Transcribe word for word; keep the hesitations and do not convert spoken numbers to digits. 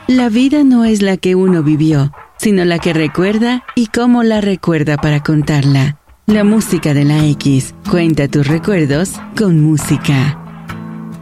La vida no es la que uno vivió, sino la que recuerda y cómo la recuerda para contarla. La música de la X. Cuenta tus recuerdos con música.